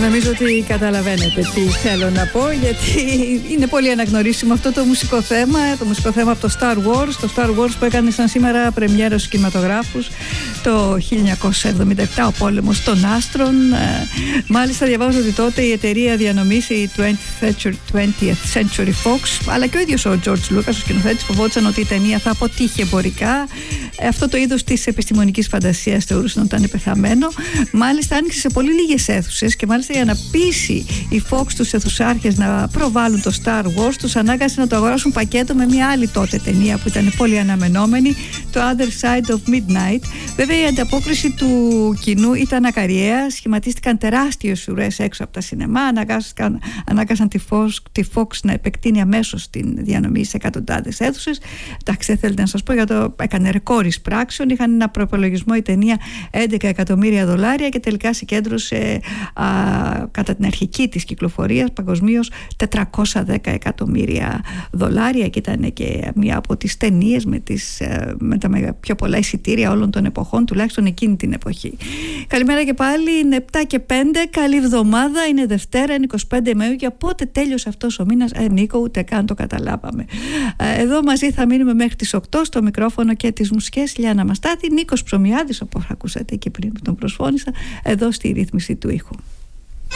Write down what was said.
Νομίζω ότι καταλαβαίνετε τι θέλω να πω, γιατί είναι πολύ αναγνωρίσιμο αυτό το μουσικό θέμα. Το μουσικό θέμα από το Star Wars. Το Star Wars που έκανε σαν σήμερα πρεμιέρα στους κινηματογράφους το 1977, ο πόλεμος των άστρων. Μάλιστα διαβάζω ότι τότε η εταιρεία διανομής, η 20th Century Fox, αλλά και ο ίδιος ο George Lucas, ο σκηνοθέτης, φοβόντουσαν ότι η ταινία θα αποτύχει εμπορικά. Αυτό το είδος της επιστημονικής φαντασίας θεωρούσαν ότι ήταν πεθαμένο. Μάλιστα άνοιξε σε πολύ λίγες αίθουσες και μάλιστα για να πείσει η Fox τους αιθουσάρχες να προβάλλουν το Star Wars, τους ανάγκασε να το αγοράσουν πακέτο με μια άλλη τότε ταινία που ήταν πολύ αναμενόμενη, το Other Side of Midnight. Βέβαια η ανταπόκριση του κοινού ήταν ακαριαία, σχηματίστηκαν τεράστιες ουρές έξω από τα σινεμά, ανάγκασαν τη Fox να επεκτείνει αμέσως την διανομή σε εκατοντάδες αίθουσες. Εντάξει, δεν θέλετε να σας πω, για το έκανε ρεκόρ εις πράξεων, είχαν ένα προπολογισμό η ταινία $11 εκατομμύρια και τελικά συγκέντρωσε κατά την αρχική της κυκλοφορίας παγκοσμίως $410 εκατομμύρια, και ήταν και μία από τις ταινίες με τα πιο πολλά εισιτήρια όλων των εποχών, τουλάχιστον εκείνη την εποχή. Καλημέρα και πάλι, είναι 7 και 5, καλή εβδομάδα, είναι Δευτέρα, είναι 25 Μαΐου και πότε τέλειωσε αυτός ο μήνας, Νίκο, ούτε καν το καταλάβαμε. Εδώ μαζί θα μείνουμε μέχρι τις 8 στο μικρόφωνο και τις μουσικές Λιάννα Μαστάθη, Νίκος Ψωμιάδης, όπως ακούσατε και πριν που τον προσφώνησα, εδώ στη ρύθμιση του ήχου.